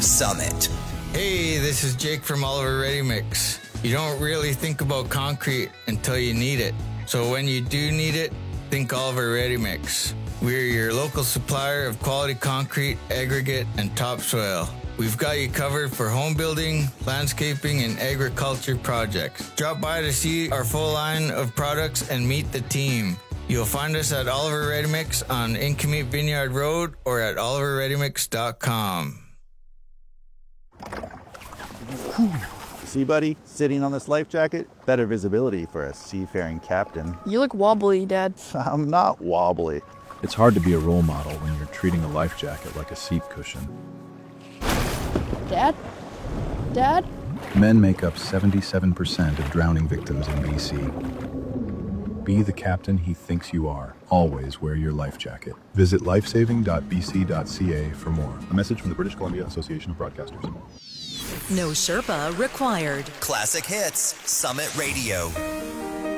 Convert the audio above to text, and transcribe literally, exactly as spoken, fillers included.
Summit. Hey, this is Jake from Oliver Ready Mix. You don't really think about concrete until you need it. So when you do need it, think Oliver Ready Mix. We're your local supplier of quality concrete, aggregate, and topsoil. We've got you covered for home building, landscaping, and agriculture projects. Drop by to see our full line of products and meet the team. You'll find us at Oliver Ready Mix on Incommute Vineyard Road or at oliver ready mix dot com. See, buddy, sitting on this life jacket, better visibility for a seafaring captain. You look wobbly, Dad. I'm not wobbly. It's hard to be a role model when you're treating a life jacket like a seat cushion. Dad? Dad? Men make up seventy-seven percent of drowning victims in B C. Be the captain he thinks you are. Always wear your life jacket. Visit lifesaving dot b c dot c a for more. A message from the British Columbia Association of Broadcasters. No Sherpa required. Classic hits, Summit Radio.